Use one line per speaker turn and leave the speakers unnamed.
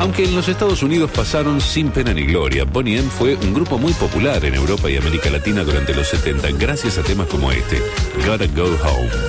Aunque en los Estados Unidos pasaron sin pena ni gloria, Boney M fue un grupo muy popular en Europa y América Latina durante los 70 gracias a temas como este, Gotta Go Home.